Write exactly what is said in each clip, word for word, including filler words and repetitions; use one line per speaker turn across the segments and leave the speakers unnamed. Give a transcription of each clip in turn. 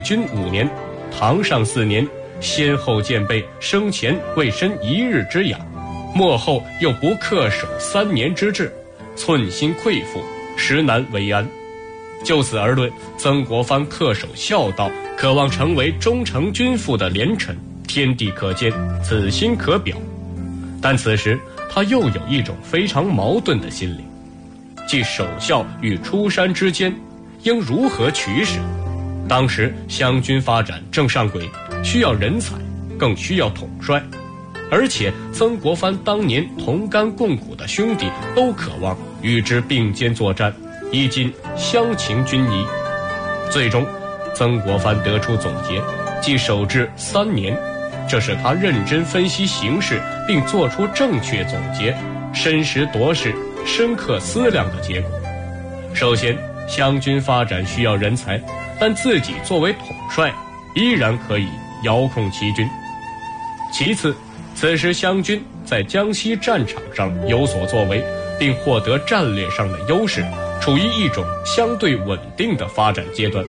均五年，唐上四年，先后渐被生前未申一日之雅，末后又不恪守三年之制，寸心愧负，实难为安。就此而论，曾国藩恪守孝道，渴望成为忠诚君父的廉臣，天地可见，此心可表。但此时他又有一种非常矛盾的心理，即守孝与出山之间应如何取舍。当时湘军发展正上轨，需要人才，更需要统帅，而且曾国藩当年同甘共苦的兄弟都渴望与之并肩作战，以尽乡情军谊。最终曾国藩得出总结，即守制三年，这是他认真分析形势并做出正确总结、深识夺势、深刻思量的结果。首先，湘军发展需要人才，但自己作为统帅依然可以遥控其军。其次，此时湘军在江西战场上有所作为，并获得战略上的优势，处于一种相对稳定的发展阶段，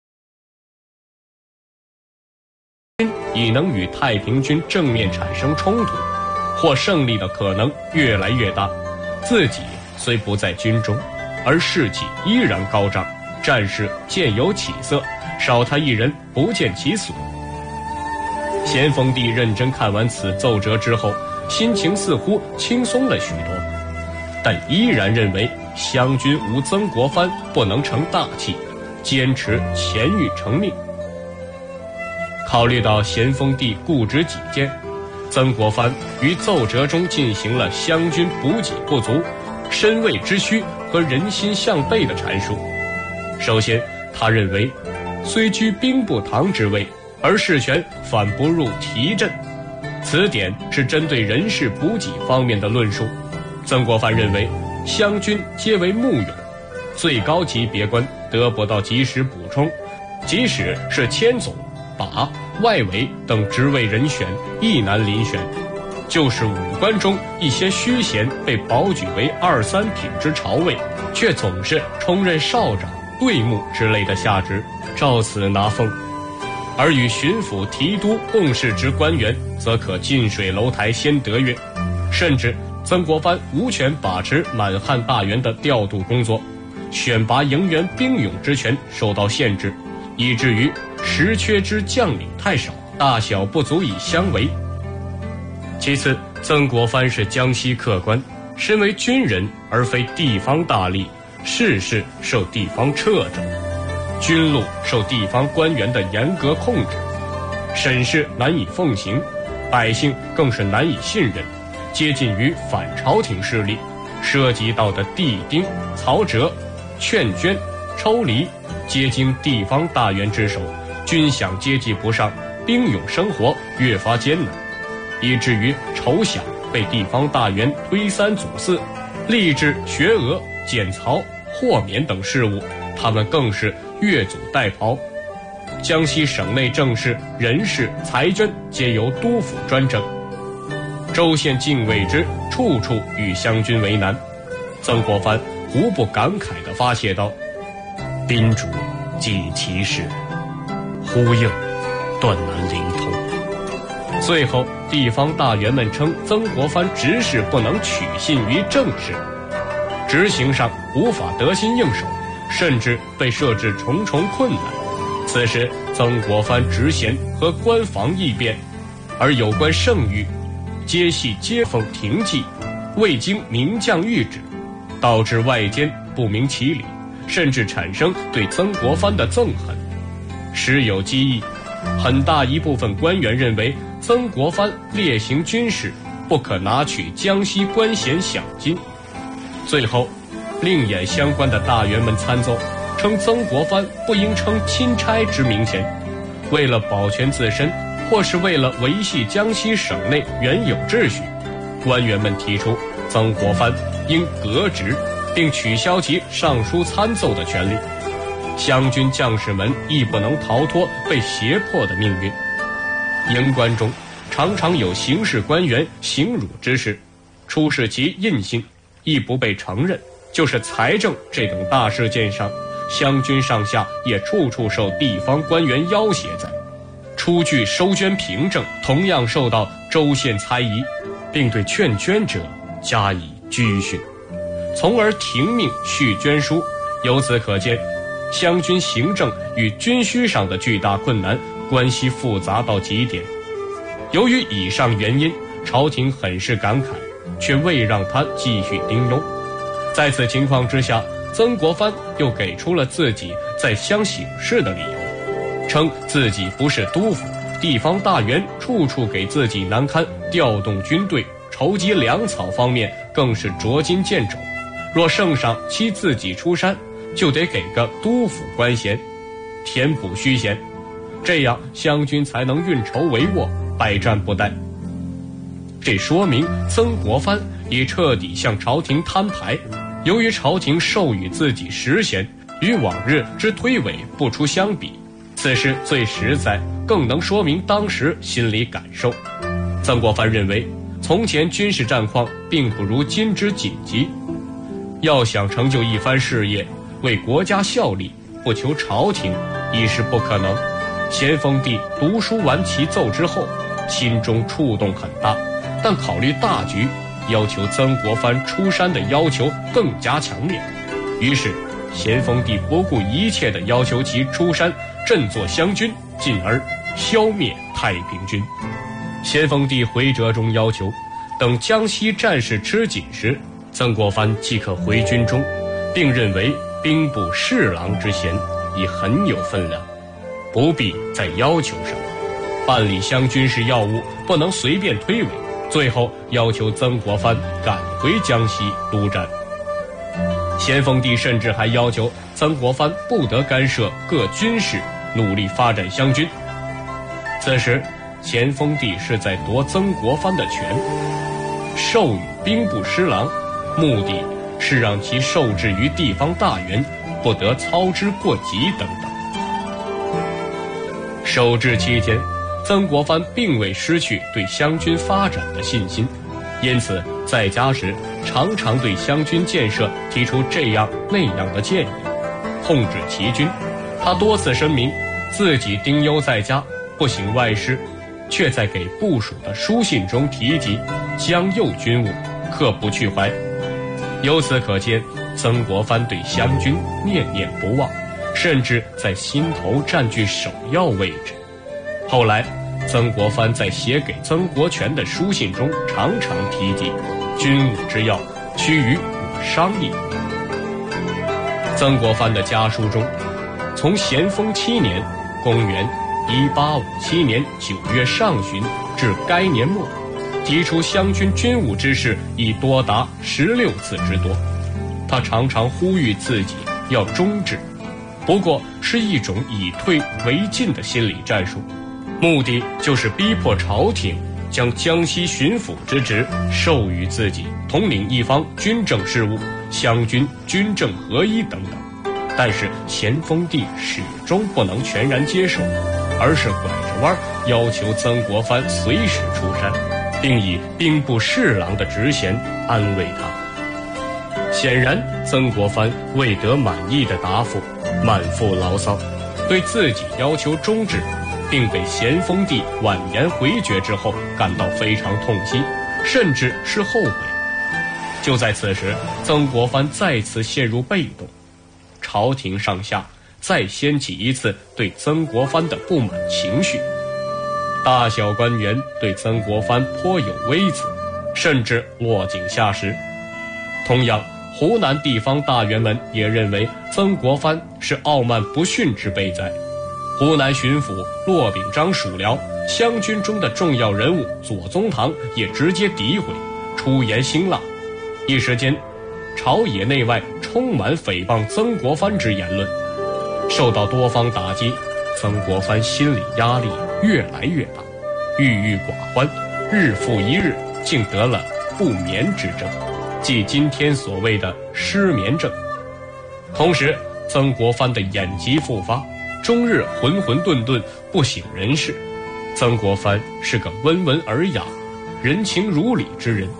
已能与太平军正面产生冲突，或胜利的可能越来越大。自己虽不在军中，而士气依然高涨，战事渐有起色，少他一人不见其所。咸丰帝认真看完此奏折之后，心情似乎轻松了许多，但依然认为湘军无曾国藩不能成大器，坚持前欲成命。考虑到咸丰帝固执己见，曾国藩于奏折中进行了湘军补给不足、身位之虚和人心向背的阐述。首先，他认为虽居兵部堂之位，而事权反不入提镇，此点是针对人事补给方面的论述。曾国藩认为湘军皆为募勇，最高级别官得不到及时补充，即使是千总、把、外围等职位人选亦难遴选，就是武官中一些虚衔被保举为二三品之朝位，却总是充任少长、队目之类的下职，照此拿俸。而与巡抚、提督共事之官员，则可近水楼台先得月。甚至曾国藩无权把持满汉大员的调度工作，选拔营员兵勇之权受到限制，以至于实缺之将领太少，大小不足以相为。其次，曾国藩是江西客官，身为军人而非地方大吏，事事受地方掣肘，军路受地方官员的严格控制，审事难以奉行，百姓更是难以信任，接近于反朝廷势力，涉及到的地丁、曹折、劝捐、抽离，皆经地方大员之手，军饷接济不上，兵勇生活越发艰难，以至于筹饷被地方大员推三阻四，吏治、学额、检曹、豁免等事务，他们更是越俎代庖。江西省内政事、人事、财捐皆由督府专政，州县境卫之处处与湘军为难。曾国藩无不感慨地发泄道：宾主记其事，呼应断难灵通。最后，地方大员们称曾国藩执事不能取信于政事，执行上无法得心应手，甚至被设置重重困难。此时曾国藩职衔和官防异变，而有关圣谕皆系接奉停记，未经名将谕旨，导致外间不明其理，甚至产生对曾国藩的憎恨。时有激议，很大一部分官员认为曾国藩烈行军事，不可拿取江西官衔饷金。最后另眼相关的大员们参奏，称曾国藩不应称钦差之名衔。为了保全自身，或是为了维系江西省内原有秩序，官员们提出曾国藩应革职，并取消其上书参奏的权利。湘军将士们亦不能逃脱被胁迫的命运。营官中常常有刑事官员行辱之事，出示其印信亦不被承认。就是财政这等大事件上， 湘军上下也处处受地方官员要挟在，出具收捐凭证同样受到州县猜疑，并对劝捐者加以拘训，从而停命续捐书。由此可见，湘军行政与军需上的巨大困难关系复杂到极点。由于以上原因，朝廷很是感慨，却未让他继续盯用。在此情况之下，曾国藩又给出了自己在湘省事的理由，称自己不是督抚，地方大员处处给自己难堪，调动军队、筹集粮草方面更是捉襟见肘。若圣上期自己出山，就得给个督抚官衔，填补虚衔，这样湘军才能运筹帷幄，百战不殆。这说明曾国藩已彻底向朝廷摊牌。由于朝廷授予自己实衔，与往日之推诿不出相比，此事最实在，更能说明当时心理感受。曾国藩认为，从前军事战况并不如今之紧急，要想成就一番事业，为国家效力，不求朝廷已是不可能。咸丰帝读书完其奏之后，心中触动很大，但考虑大局，要求曾国藩出山的要求更加强烈。于是咸丰帝不顾一切地要求其出山振作湘军，进而消灭太平军。咸丰帝回折中要求，等江西战事吃紧时，曾国藩即可回军中，并认为兵部侍郎之衔已很有分量，不必再要求什么。办理湘军事要务不能随便推诿，最后要求曾国藩赶回江西督战。咸丰帝甚至还要求曾国藩不得干涉各军事，努力发展湘军。此时咸丰帝是在夺曾国藩的权，授予兵部侍郎，目的是让其受制于地方大员，不得操之过急等等。守制期间，曾国藩并未失去对湘军发展的信心，因此在家时常常对湘军建设提出这样那样的建议，控制其军。他多次声明自己丁忧在家，不省外事，却在给部属的书信中提及江右军务，刻不去怀。由此可见，曾国藩对湘军念念不忘，甚至在心头占据首要位置。后来曾国藩在写给曾国荃的书信中常常提及军务之要，须与我商议。曾国藩的家书中，从咸丰七年公元一八五七年九月上旬至该年末，提出湘军军务之事已多达十六次之多。他常常呼吁自己要忠志，不过是一种以退为进的心理战术，目的就是逼迫朝廷将江西巡抚之职授予自己，统领一方军政事务，湘军军政合一等等。但是咸丰帝始终不能全然接受，而是拐着弯要求曾国藩随时出山，并以兵部侍郎的职衔安慰他。显然曾国藩未得满意的答复，满腹牢骚，对自己要求忠志并被咸丰帝婉言回绝之后，感到非常痛心，甚至是后悔。就在此时，曾国藩再次陷入被动，朝廷上下再掀起一次对曾国藩的不满情绪，大小官员对曾国藩颇有微词，甚至落井下石。同样，湖南地方大员们也认为曾国藩是傲慢不逊之辈哉。湖南巡抚骆秉章属辽，湘军中的重要人物左宗棠也直接诋毁，出言辛辣。一时间，朝野内外充满诽谤曾国藩之言论。受到多方打击，曾国藩心理压力越来越大，郁郁寡欢，日复一日，竟得了不眠之症，即今天所谓的失眠症。同时，曾国藩的眼疾复发，终日浑浑沌沌，不省人事。曾国藩是个温文尔雅、人情如理之人，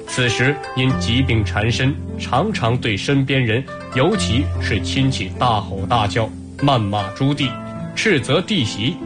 此时因疾病缠身，常常对身边人，尤其是亲戚大吼大叫，谩骂朱棣，斥责弟媳